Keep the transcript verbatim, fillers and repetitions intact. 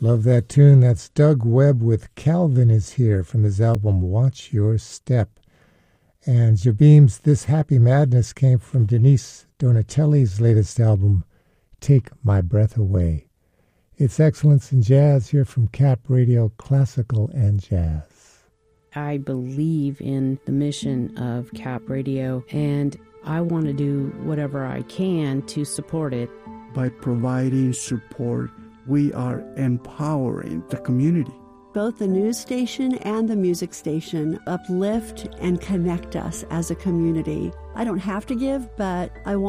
Love that tune. That's Doug Webb with Calvin Is Here from his album Watch Your Step. And Jabim's This Happy Madness came from Denise Donatelli's latest album, Take My Breath Away. It's Excellence in Jazz here from Cap Radio Classical and Jazz. I believe in the mission of Cap Radio, and I want to do whatever I can to support it. By providing support, we are empowering the community. Both the news station and the music station uplift and connect us as a community. I don't have to give, but I want